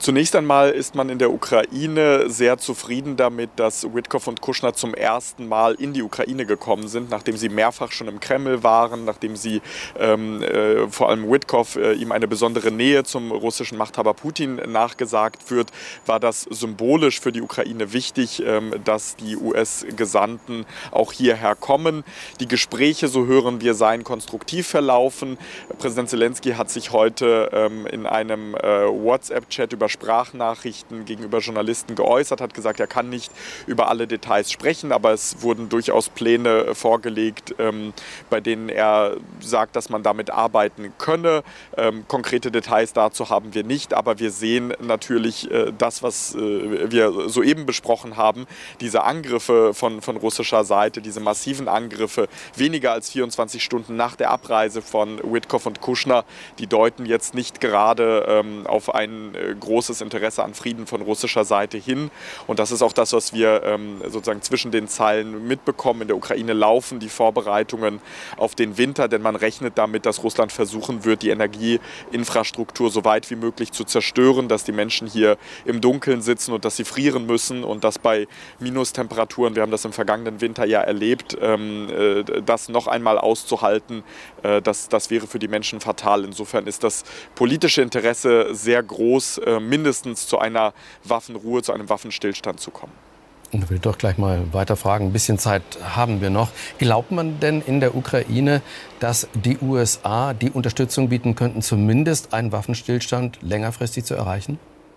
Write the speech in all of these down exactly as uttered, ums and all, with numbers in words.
Zunächst einmal ist man in der Ukraine sehr zufrieden damit, dass Witkow und Kushner zum ersten Mal in die Ukraine gekommen sind, nachdem sie mehrfach schon im Kreml waren, nachdem sie ähm, äh, vor allem Witkow äh, ihm eine besondere Nähe zum russischen Machthaber Putin nachgesagt wird, war das symbolisch für die Ukraine wichtig, ähm, dass die U S-Gesandten auch hierher kommen. Die Gespräche, so hören wir, seien konstruktiv verlaufen. Präsident Zelensky hat sich heute ähm, in einem äh, WhatsApp-Chat über Sprachnachrichten gegenüber Journalisten geäußert, hat gesagt, er kann nicht über alle Details sprechen, aber es wurden durchaus Pläne vorgelegt, ähm, bei denen er sagt, dass man damit arbeiten könne. Ähm, konkrete Details dazu haben wir nicht, aber wir sehen natürlich äh, das, was äh, wir soeben besprochen haben, diese Angriffe von, von russischer Seite, diese massiven Angriffe, weniger als vierundzwanzig Stunden nach der Abreise von Witkow und Kushner, die deuten jetzt nicht gerade ähm, auf ein äh, großes Interesse an Frieden von russischer Seite hin. Und das ist auch das, was wir ähm, sozusagen zwischen den Zeilen mitbekommen. In der Ukraine laufen die Vorbereitungen auf den Winter, denn man rechnet damit, dass Russland versuchen wird, die Energieinfrastruktur so weit wie möglich zu zerstören, dass die Menschen hier im Dunkeln sitzen und dass sie frieren müssen und dass bei Minustemperaturen, wir haben das im vergangenen Winter ja erlebt, ähm, äh, das noch einmal auszuhalten, äh, das, das wäre für die Menschen fatal. Insofern ist das politische Interesse sehr groß, äh, mindestens zu einer Waffenruhe, zu einem Waffenstillstand zu kommen. Und ich will doch gleich mal weiter fragen. Ein bisschen Zeit haben wir noch. Glaubt man denn in der Ukraine, dass die U S A die Unterstützung bieten könnten, zumindest einen Waffenstillstand längerfristig zu erreichen?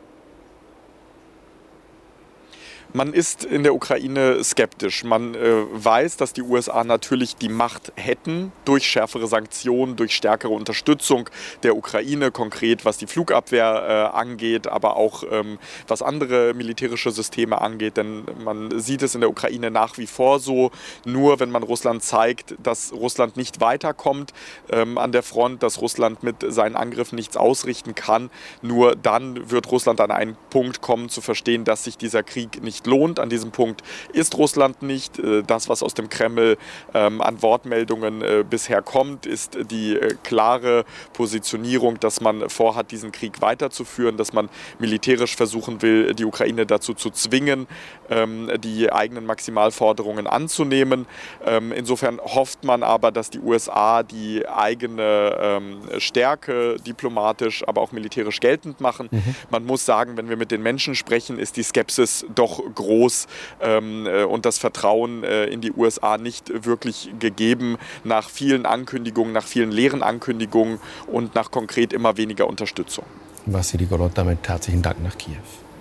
Man ist in der Ukraine skeptisch. Man äh, weiß, dass die U S A natürlich die Macht hätten durch schärfere Sanktionen, durch stärkere Unterstützung der Ukraine, konkret was die Flugabwehr äh, angeht, aber auch ähm, was andere militärische Systeme angeht. Denn man sieht es in der Ukraine nach wie vor so, nur wenn man Russland zeigt, dass Russland nicht weiterkommt ähm, an der Front, dass Russland mit seinen Angriffen nichts ausrichten kann, nur dann wird Russland an einen Punkt kommen, zu verstehen, dass sich dieser Krieg nicht lohnt. An diesem Punkt ist Russland nicht. Das, was aus dem Kreml ähm, an Wortmeldungen äh, bisher kommt, ist die äh, klare Positionierung, dass man vorhat, diesen Krieg weiterzuführen, dass man militärisch versuchen will, die Ukraine dazu zu zwingen, ähm, die eigenen Maximalforderungen anzunehmen. Ähm, insofern hofft man aber, dass die U S A die eigene ähm, Stärke diplomatisch, aber auch militärisch geltend machen. Mhm. Man muss sagen, wenn wir mit den Menschen sprechen, ist die Skepsis doch groß ähm, und das Vertrauen äh, in die U S A nicht wirklich gegeben nach vielen Ankündigungen, nach vielen leeren Ankündigungen und nach konkret immer weniger Unterstützung. Wassili Golod, damit herzlichen Dank nach Kiew.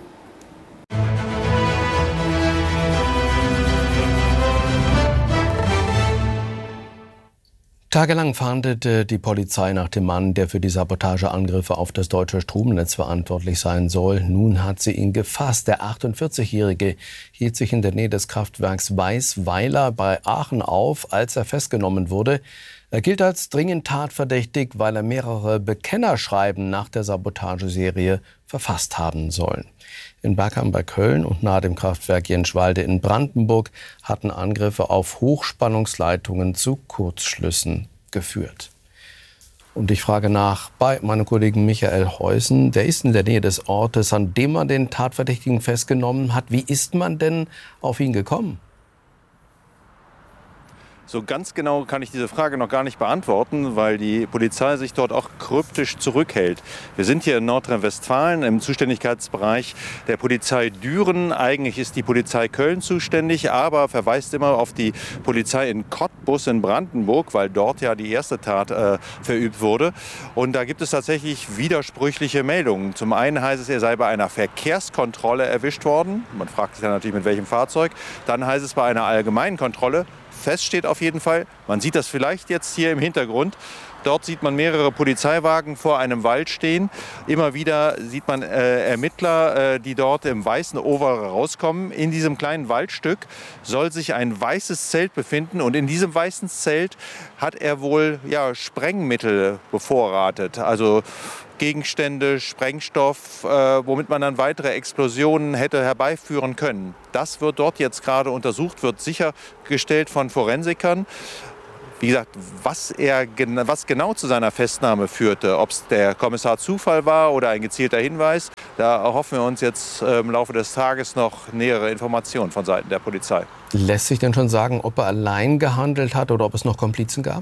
Tagelang fahndete die Polizei nach dem Mann, der für die Sabotageangriffe auf das deutsche Stromnetz verantwortlich sein soll. Nun hat sie ihn gefasst. Der achtundvierzigjährige hielt sich in der Nähe des Kraftwerks Weißweiler bei Aachen auf, als er festgenommen wurde. Er gilt als dringend tatverdächtig, weil er mehrere Bekennerschreiben nach der Sabotageserie verfasst haben soll. In Bergheim bei Köln und nahe dem Kraftwerk Jenschwalde in Brandenburg hatten Angriffe auf Hochspannungsleitungen zu Kurzschlüssen geführt. Und ich frage nach bei meinem Kollegen Michael Heusen. Der ist in der Nähe des Ortes, an dem man den Tatverdächtigen festgenommen hat. Wie ist man denn auf ihn gekommen? So ganz genau kann ich diese Frage noch gar nicht beantworten, weil die Polizei sich dort auch kryptisch zurückhält. Wir sind hier in Nordrhein-Westfalen im Zuständigkeitsbereich der Polizei Düren. Eigentlich ist die Polizei Köln zuständig, aber verweist immer auf die Polizei in Cottbus in Brandenburg, weil dort ja die erste Tat äh, verübt wurde. Und da gibt es tatsächlich widersprüchliche Meldungen. Zum einen heißt es, er sei bei einer Verkehrskontrolle erwischt worden. Man fragt sich dann natürlich, mit welchem Fahrzeug. Dann heißt es, bei einer allgemeinen Kontrolle. Fest steht auf jeden Fall, man sieht das vielleicht jetzt hier im Hintergrund, dort sieht man mehrere Polizeiwagen vor einem Wald stehen. Immer wieder sieht man äh, Ermittler, äh, die dort im weißen Overall rauskommen. In diesem kleinen Waldstück soll sich ein weißes Zelt befinden und in diesem weißen Zelt hat er wohl ja, Sprengmittel bevorratet. Also Gegenstände, Sprengstoff, äh, womit man dann weitere Explosionen hätte herbeiführen können. Das wird dort jetzt gerade untersucht, wird sichergestellt von Forensikern. Wie gesagt, was, er, was genau zu seiner Festnahme führte, ob es der Kommissar Zufall war oder ein gezielter Hinweis, da erhoffen wir uns jetzt im Laufe des Tages noch nähere Informationen von Seiten der Polizei. Lässt sich denn schon sagen, ob er allein gehandelt hat oder ob es noch Komplizen gab?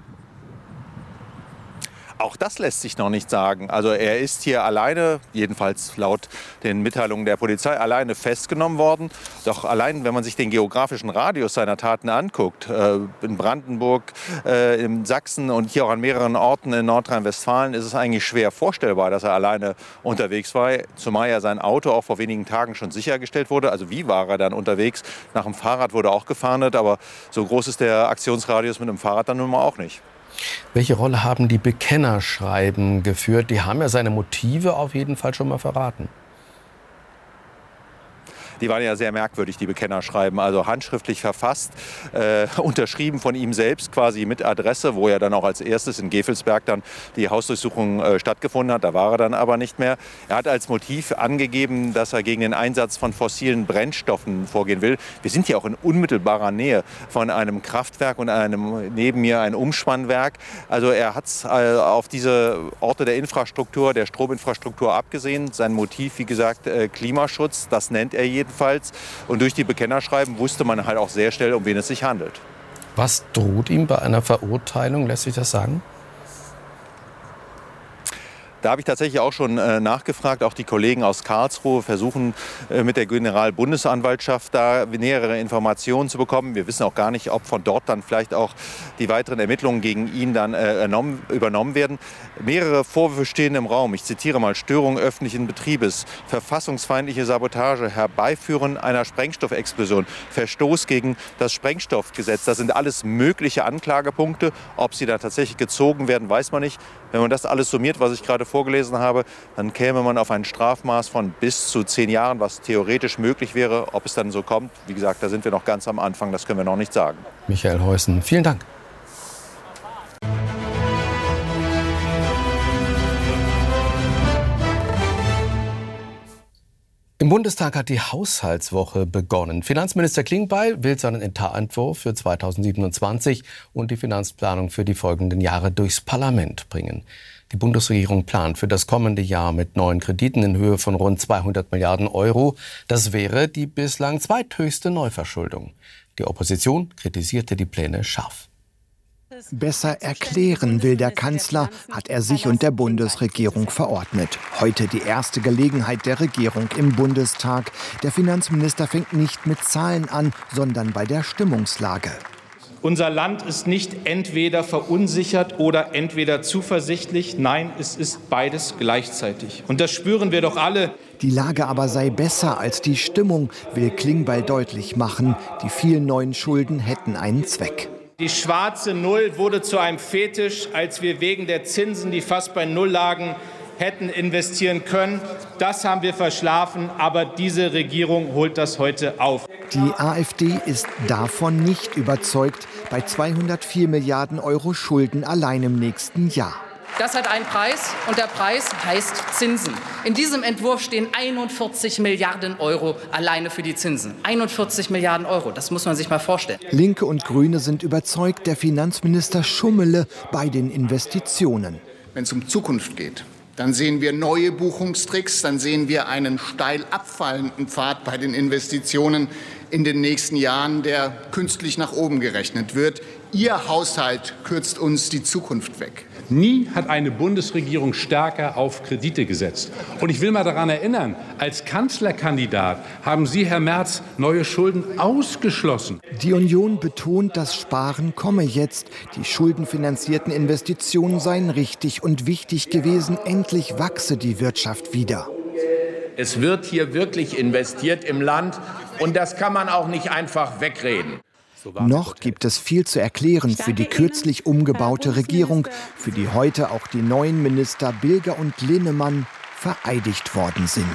Auch das lässt sich noch nicht sagen. Also er ist hier alleine, jedenfalls laut den Mitteilungen der Polizei, alleine festgenommen worden. Doch allein, wenn man sich den geografischen Radius seiner Taten anguckt, äh, in Brandenburg, äh, in Sachsen und hier auch an mehreren Orten in Nordrhein-Westfalen, ist es eigentlich schwer vorstellbar, dass er alleine unterwegs war. Zumal ja sein Auto auch vor wenigen Tagen schon sichergestellt wurde. Also wie war er dann unterwegs? Nach dem Fahrrad wurde auch gefahndet, aber so groß ist der Aktionsradius mit dem Fahrrad dann nun mal auch nicht. Welche Rolle haben die Bekennerschreiben geführt? Die haben ja seine Motive auf jeden Fall schon mal verraten. Die waren ja sehr merkwürdig, die Bekennerschreiben, also handschriftlich verfasst, äh, unterschrieben von ihm selbst quasi mit Adresse, wo er dann auch als erstes in Gevelsberg dann die Hausdurchsuchung äh, stattgefunden hat. Da war er dann aber nicht mehr. Er hat als Motiv angegeben, dass er gegen den Einsatz von fossilen Brennstoffen vorgehen will. Wir sind hier auch in unmittelbarer Nähe von einem Kraftwerk und einem neben mir ein Umspannwerk. Also er hat äh, auf diese Orte der Infrastruktur, der Strominfrastruktur abgesehen. Sein Motiv, wie gesagt, äh, Klimaschutz, das nennt er jeden. Jedenfalls. Und durch die Bekennerschreiben wusste man halt auch sehr schnell, um wen es sich handelt. Was droht ihm bei einer Verurteilung, lässt sich das sagen? Da habe ich tatsächlich auch schon äh, nachgefragt. Auch die Kollegen aus Karlsruhe versuchen äh, mit der Generalbundesanwaltschaft da nähere Informationen zu bekommen. Wir wissen auch gar nicht, ob von dort dann vielleicht auch die weiteren Ermittlungen gegen ihn dann äh, ernommen, übernommen werden. Mehrere Vorwürfe stehen im Raum. Ich zitiere mal: Störung öffentlichen Betriebes, verfassungsfeindliche Sabotage, Herbeiführen einer Sprengstoffexplosion, Verstoß gegen das Sprengstoffgesetz. Das sind alles mögliche Anklagepunkte. Ob sie da tatsächlich gezogen werden, weiß man nicht. Wenn man das alles summiert, was ich gerade vorgelesen habe, dann käme man auf ein Strafmaß von bis zu zehn Jahren, was theoretisch möglich wäre. Ob es dann so kommt, wie gesagt, da sind wir noch ganz am Anfang, das können wir noch nicht sagen. Michael Heusen, vielen Dank. Im Bundestag hat die Haushaltswoche begonnen. Finanzminister Klingbeil will seinen Etatentwurf für zweitausendsiebenundzwanzig und die Finanzplanung für die folgenden Jahre durchs Parlament bringen. Die Bundesregierung plant für das kommende Jahr mit neuen Krediten in Höhe von rund zweihundert Milliarden Euro. Das wäre die bislang zweithöchste Neuverschuldung. Die Opposition kritisierte die Pläne scharf. Besser erklären will der Kanzler, hat er sich und der Bundesregierung verordnet. Heute die erste Gelegenheit der Regierung im Bundestag. Der Finanzminister fängt nicht mit Zahlen an, sondern bei der Stimmungslage. Unser Land ist nicht entweder verunsichert oder entweder zuversichtlich. Nein, es ist beides gleichzeitig. Und das spüren wir doch alle. Die Lage aber sei besser als die Stimmung, will Klingbeil deutlich machen. Die vielen neuen Schulden hätten einen Zweck. Die schwarze Null wurde zu einem Fetisch, als wir wegen der Zinsen, die fast bei Null lagen, hätten investieren können. Das haben wir verschlafen, aber diese Regierung holt das heute auf. Die AfD ist davon nicht überzeugt, bei zweihundertvier Milliarden Euro Schulden allein im nächsten Jahr. Das hat einen Preis und der Preis heißt Zinsen. In diesem Entwurf stehen einundvierzig Milliarden Euro alleine für die Zinsen. einundvierzig Milliarden Euro, das muss man sich mal vorstellen. Linke und Grüne sind überzeugt, der Finanzminister schummele bei den Investitionen. Wenn es um Zukunft geht, dann sehen wir neue Buchungstricks, dann sehen wir einen steil abfallenden Pfad bei den Investitionen in den nächsten Jahren, der künstlich nach oben gerechnet wird. Ihr Haushalt kürzt uns die Zukunft weg. Nie hat eine Bundesregierung stärker auf Kredite gesetzt. Und ich will mal daran erinnern, als Kanzlerkandidat haben Sie, Herr Merz, neue Schulden ausgeschlossen. Die Union betont, das Sparen komme jetzt. Die schuldenfinanzierten Investitionen seien richtig und wichtig gewesen. Endlich wachse die Wirtschaft wieder. Es wird hier wirklich investiert im Land und das kann man auch nicht einfach wegreden. Noch gibt es viel zu erklären für die kürzlich umgebaute Regierung, für die heute auch die neuen Minister Bilger und Linnemann vereidigt worden sind.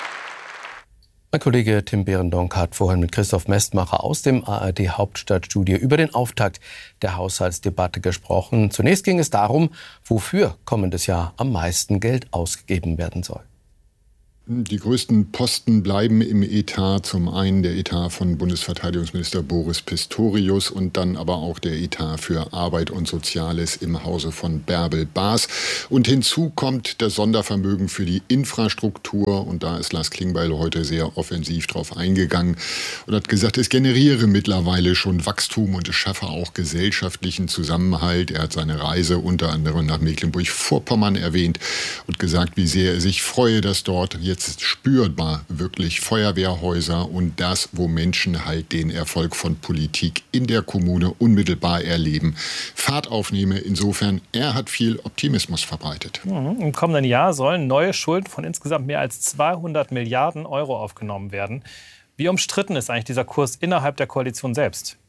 Mein Kollege Tim Behrendonck hat vorhin mit Christoph Mestmacher aus dem A R D-Hauptstadtstudio über den Auftakt der Haushaltsdebatte gesprochen. Zunächst ging es darum, wofür kommendes Jahr am meisten Geld ausgegeben werden soll. Die größten Posten bleiben im Etat. Zum einen der Etat von Bundesverteidigungsminister Boris Pistorius und dann aber auch der Etat für Arbeit und Soziales im Hause von Bärbel Baas. Und hinzu kommt das Sondervermögen für die Infrastruktur. Und da ist Lars Klingbeil heute sehr offensiv drauf eingegangen und hat gesagt, es generiere mittlerweile schon Wachstum und es schaffe auch gesellschaftlichen Zusammenhalt. Er hat seine Reise unter anderem nach Mecklenburg-Vorpommern erwähnt und gesagt, wie sehr er sich freue, dass dort jetzt spürbar wirklich Feuerwehrhäuser und das, wo Menschen halt den Erfolg von Politik in der Kommune unmittelbar erleben, Fahrt aufnehme. Insofern, er hat viel Optimismus verbreitet. Mhm. Im kommenden Jahr sollen neue Schulden von insgesamt mehr als zweihundert Milliarden Euro aufgenommen werden. Wie umstritten ist eigentlich dieser Kurs innerhalb der Koalition selbst?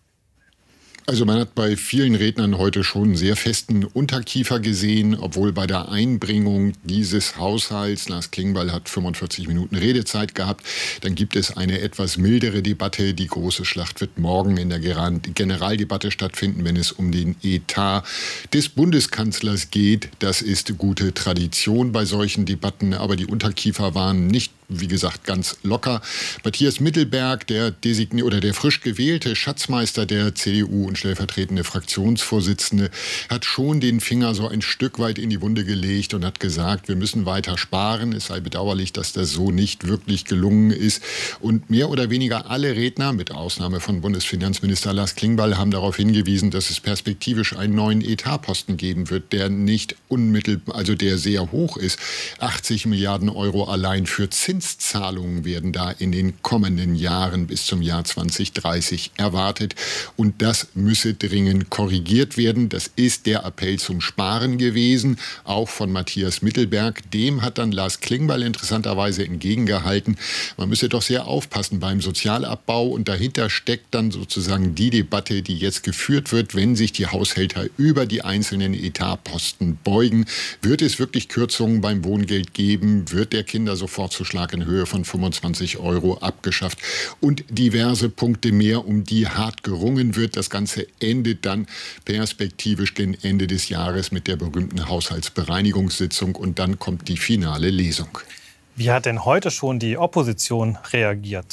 Also man hat bei vielen Rednern heute schon einen sehr festen Unterkiefer gesehen, obwohl bei der Einbringung dieses Haushalts, Lars Klingbeil hat fünfundvierzig Minuten Redezeit gehabt, dann gibt es eine etwas mildere Debatte. Die große Schlacht wird morgen in der Generaldebatte stattfinden, wenn es um den Etat des Bundeskanzlers geht. Das ist gute Tradition bei solchen Debatten, aber die Unterkiefer waren nicht, wie gesagt, ganz locker. Matthias Mittelberg, der designierte oder der frisch gewählte Schatzmeister der C D U und stellvertretende Fraktionsvorsitzende, hat schon den Finger so ein Stück weit in die Wunde gelegt und hat gesagt, wir müssen weiter sparen. Es sei bedauerlich, dass das so nicht wirklich gelungen ist. Und mehr oder weniger alle Redner, mit Ausnahme von Bundesfinanzminister Lars Klingbeil, haben darauf hingewiesen, dass es perspektivisch einen neuen Etatposten geben wird, der nicht unmittelbar, also der sehr hoch ist. achtzig Milliarden Euro allein für Zinszahlungen werden da in den kommenden Jahren bis zum Jahr zwanzig dreißig erwartet. Und das müsse dringend korrigiert werden. Das ist der Appell zum Sparen gewesen, auch von Matthias Mittelberg. Dem hat dann Lars Klingbeil interessanterweise entgegengehalten, man müsse doch sehr aufpassen beim Sozialabbau. Und dahinter steckt dann sozusagen die Debatte, die jetzt geführt wird, wenn sich die Haushälter über die einzelnen Etatposten beugen. Wird es wirklich Kürzungen beim Wohngeld geben? Wird der Kindersofortzuschlag in Höhe von fünfundzwanzig Euro abgeschafft? Und diverse Punkte mehr, um die hart gerungen wird. Das Ganze endet dann perspektivisch gegen Ende des Jahres mit der berühmten Haushaltsbereinigungssitzung und dann kommt die finale Lesung. Wie hat denn heute schon die Opposition reagiert?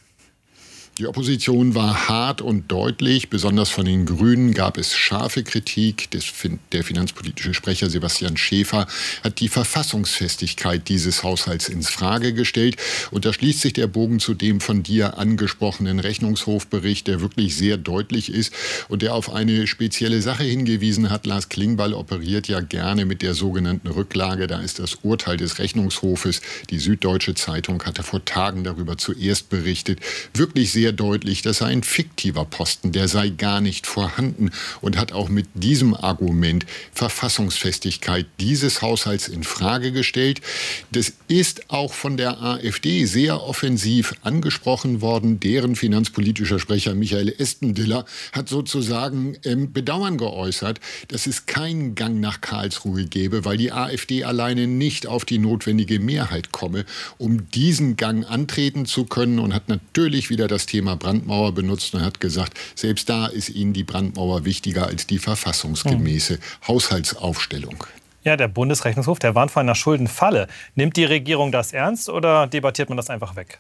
Die Opposition war hart und deutlich. Besonders von den Grünen gab es scharfe Kritik. Der finanzpolitische Sprecher Sebastian Schäfer hat die Verfassungsfestigkeit dieses Haushalts ins Frage gestellt. Und da schließt sich der Bogen zu dem von dir angesprochenen Rechnungshofbericht, der wirklich sehr deutlich ist und der auf eine spezielle Sache hingewiesen hat. Lars Klingbeil operiert ja gerne mit der sogenannten Rücklage. Da ist das Urteil des Rechnungshofes. Die Süddeutsche Zeitung hatte vor Tagen darüber zuerst berichtet. Wirklich sehr sehr deutlich, das sei ein fiktiver Posten, der sei gar nicht vorhanden und hat auch mit diesem Argument Verfassungsfestigkeit dieses Haushalts in Frage gestellt. Das ist auch von der AfD sehr offensiv angesprochen worden. Deren finanzpolitischer Sprecher Michael Estendiller hat sozusagen ähm, Bedauern geäußert, dass es keinen Gang nach Karlsruhe gäbe, weil die AfD alleine nicht auf die notwendige Mehrheit komme, um diesen Gang antreten zu können, und hat natürlich wieder das Thema Brandmauer benutzt und hat gesagt, selbst da ist ihnen die Brandmauer wichtiger als die verfassungsgemäße Haushaltsaufstellung. Ja, der Bundesrechnungshof, der warnt vor einer Schuldenfalle. Nimmt die Regierung das ernst oder debattiert man das einfach weg?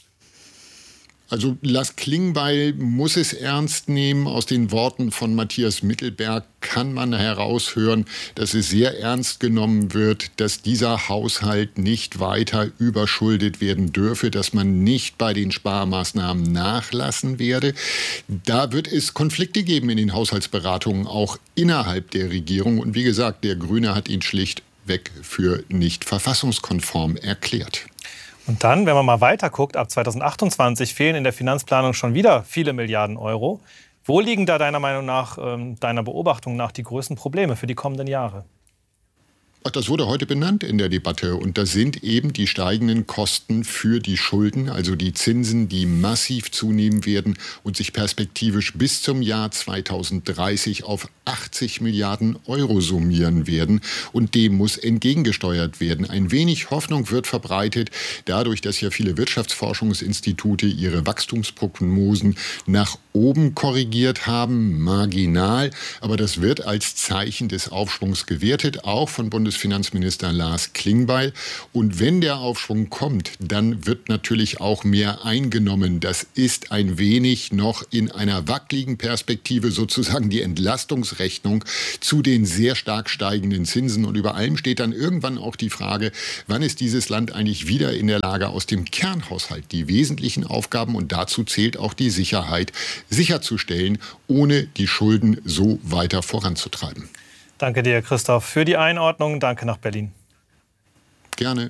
Also Lars Klingbeil muss es ernst nehmen. Aus den Worten von Matthias Mittelberg kann man heraushören, dass es sehr ernst genommen wird, dass dieser Haushalt nicht weiter überschuldet werden dürfe, dass man nicht bei den Sparmaßnahmen nachlassen werde. Da wird es Konflikte geben in den Haushaltsberatungen, auch innerhalb der Regierung. Und wie gesagt, der Grüne hat ihn schlichtweg für nicht verfassungskonform erklärt. Und dann, wenn man mal weiter guckt, ab zweitausendachtundzwanzig fehlen in der Finanzplanung schon wieder viele Milliarden Euro. Wo liegen da deiner Meinung nach, äh, deiner Beobachtung nach, die größten Probleme für die kommenden Jahre? Ach, das wurde heute benannt in der Debatte. Und das sind eben die steigenden Kosten für die Schulden, also die Zinsen, die massiv zunehmen werden und sich perspektivisch bis zum Jahr zweitausenddreißig auf achtzig Milliarden Euro summieren werden. Und dem muss entgegengesteuert werden. Ein wenig Hoffnung wird verbreitet, dadurch, dass ja viele Wirtschaftsforschungsinstitute ihre Wachstumsprognosen nach oben korrigiert haben, marginal. Aber das wird als Zeichen des Aufschwungs gewertet, auch von Bundes Bundesfinanzminister Lars Klingbeil. Und wenn der Aufschwung kommt, dann wird natürlich auch mehr eingenommen. Das ist ein wenig noch in einer wackeligen Perspektive sozusagen die Entlastungsrechnung zu den sehr stark steigenden Zinsen. Und über allem steht dann irgendwann auch die Frage, wann ist dieses Land eigentlich wieder in der Lage, aus dem Kernhaushalt die wesentlichen Aufgaben, und dazu zählt auch die Sicherheit, sicherzustellen, ohne die Schulden so weiter voranzutreiben. Danke dir, Christoph, für die Einordnung. Danke nach Berlin. Gerne.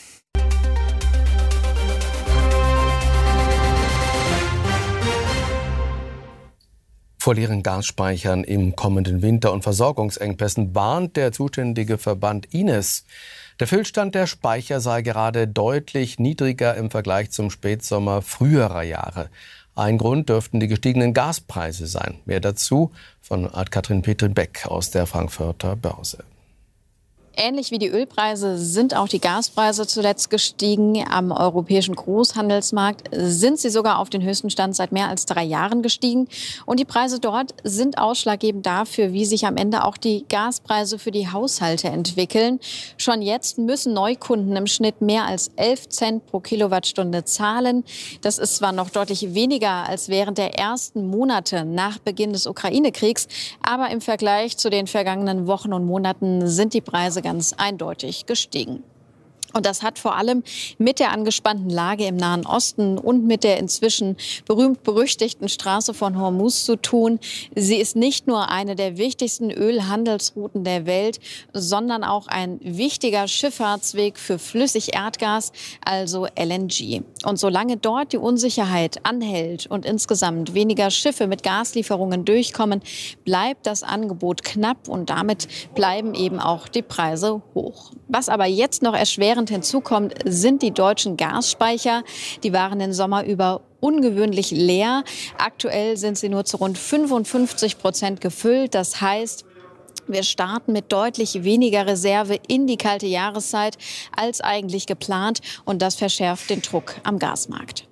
Vor leeren Gasspeichern im kommenden Winter und Versorgungsengpässen warnt der zuständige Verband I N E S. Der Füllstand der Speicher sei gerade deutlich niedriger im Vergleich zum Spätsommer früherer Jahre. Ein Grund dürften die gestiegenen Gaspreise sein. Mehr dazu von Katrin Petrin-Beck aus der Frankfurter Börse. Ähnlich wie die Ölpreise sind auch die Gaspreise zuletzt gestiegen. Am europäischen Großhandelsmarkt sind sie sogar auf den höchsten Stand seit mehr als drei Jahren gestiegen. Und die Preise dort sind ausschlaggebend dafür, wie sich am Ende auch die Gaspreise für die Haushalte entwickeln. Schon jetzt müssen Neukunden im Schnitt mehr als elf Cent pro Kilowattstunde zahlen. Das ist zwar noch deutlich weniger als während der ersten Monate nach Beginn des Ukraine-Kriegs, aber im Vergleich zu den vergangenen Wochen und Monaten sind die Preise ganz eindeutig gestiegen. Und das hat vor allem mit der angespannten Lage im Nahen Osten und mit der inzwischen berühmt-berüchtigten Straße von Hormuz zu tun. Sie ist nicht nur eine der wichtigsten Ölhandelsrouten der Welt, sondern auch ein wichtiger Schifffahrtsweg für Flüssigerdgas, also L N G. Und solange dort die Unsicherheit anhält und insgesamt weniger Schiffe mit Gaslieferungen durchkommen, bleibt das Angebot knapp und damit bleiben eben auch die Preise hoch. Was aber jetzt noch erschwerend hinzukommt, sind die deutschen Gasspeicher. Die waren den Sommer über ungewöhnlich leer. Aktuell sind sie nur zu rund fünfundfünfzig Prozent gefüllt. Das heißt, wir starten mit deutlich weniger Reserve in die kalte Jahreszeit als eigentlich geplant. Und das verschärft den Druck am Gasmarkt.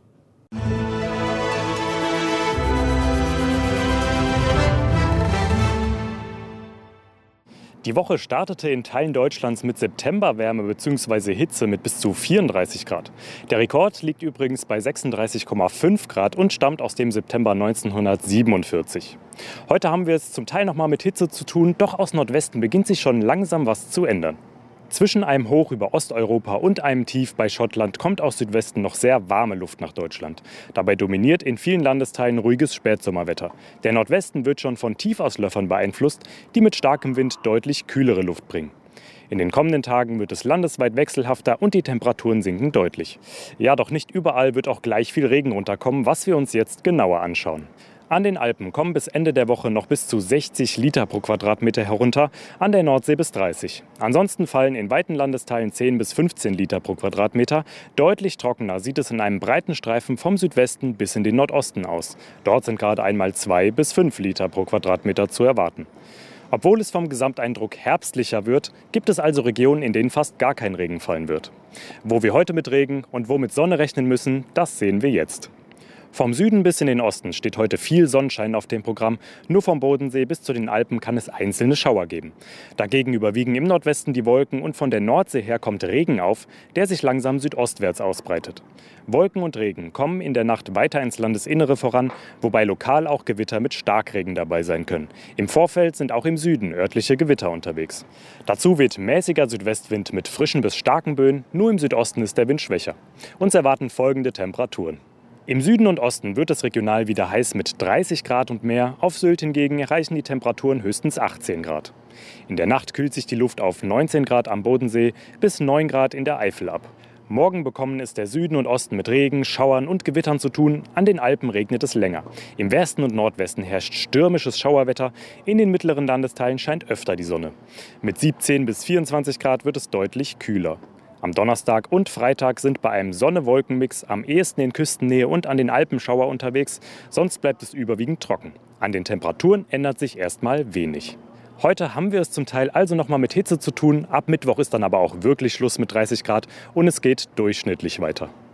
Die Woche startete in Teilen Deutschlands mit Septemberwärme bzw. Hitze mit bis zu vierunddreißig Grad. Der Rekord liegt übrigens bei sechsunddreißig Komma fünf Grad und stammt aus dem September neunzehnhundertsiebenundvierzig. Heute haben wir es zum Teil noch mal mit Hitze zu tun, doch aus Nordwesten beginnt sich schon langsam was zu ändern. Zwischen einem Hoch über Osteuropa und einem Tief bei Schottland kommt aus Südwesten noch sehr warme Luft nach Deutschland. Dabei dominiert in vielen Landesteilen ruhiges Spätsommerwetter. Der Nordwesten wird schon von Tiefauslöffern beeinflusst, die mit starkem Wind deutlich kühlere Luft bringen. In den kommenden Tagen wird es landesweit wechselhafter und die Temperaturen sinken deutlich. Ja, doch nicht überall wird auch gleich viel Regen runterkommen, was wir uns jetzt genauer anschauen. An den Alpen kommen bis Ende der Woche noch bis zu sechzig Liter pro Quadratmeter herunter, an der Nordsee bis dreißig. Ansonsten fallen in weiten Landesteilen zehn bis fünfzehn Liter pro Quadratmeter. Deutlich trockener sieht es in einem breiten Streifen vom Südwesten bis in den Nordosten aus. Dort sind gerade einmal zwei bis fünf Liter pro Quadratmeter zu erwarten. Obwohl es vom Gesamteindruck herbstlicher wird, gibt es also Regionen, in denen fast gar kein Regen fallen wird. Wo wir heute mit Regen und wo mit Sonne rechnen müssen, das sehen wir jetzt. Vom Süden bis in den Osten steht heute viel Sonnenschein auf dem Programm. Nur vom Bodensee bis zu den Alpen kann es einzelne Schauer geben. Dagegen überwiegen im Nordwesten die Wolken und von der Nordsee her kommt Regen auf, der sich langsam südostwärts ausbreitet. Wolken und Regen kommen in der Nacht weiter ins Landesinnere voran, wobei lokal auch Gewitter mit Starkregen dabei sein können. Im Vorfeld sind auch im Süden örtliche Gewitter unterwegs. Dazu weht mäßiger Südwestwind mit frischen bis starken Böen, nur im Südosten ist der Wind schwächer. Uns erwarten folgende Temperaturen. Im Süden und Osten wird es regional wieder heiß mit dreißig Grad und mehr. Auf Sylt hingegen erreichen die Temperaturen höchstens achtzehn Grad. In der Nacht kühlt sich die Luft auf neunzehn Grad am Bodensee bis neun Grad in der Eifel ab. Morgen bekommen es der Süden und Osten mit Regen, Schauern und Gewittern zu tun. An den Alpen regnet es länger. Im Westen und Nordwesten herrscht stürmisches Schauerwetter. In den mittleren Landesteilen scheint öfter die Sonne. Mit siebzehn bis vierundzwanzig Grad wird es deutlich kühler. Am Donnerstag und Freitag sind bei einem Sonne-Wolken-Mix am ehesten in Küstennähe und an den Alpen Schauer unterwegs. Sonst bleibt es überwiegend trocken. An den Temperaturen ändert sich erstmal wenig. Heute haben wir es zum Teil also noch mal mit Hitze zu tun. Ab Mittwoch ist dann aber auch wirklich Schluss mit dreißig Grad und es geht durchschnittlich weiter.